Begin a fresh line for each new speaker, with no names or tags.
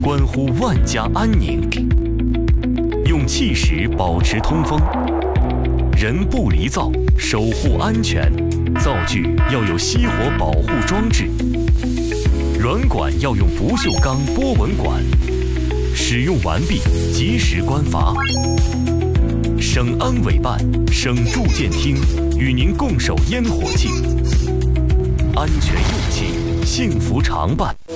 关乎万家安宁。用气石保持通风，人不离灶，守护安全。灶具要有熄火保护装置，软管要用不锈钢波纹管。使用完毕，及时关阀。省安委办、省住建厅与您共守烟火气，安全用气，幸福常伴。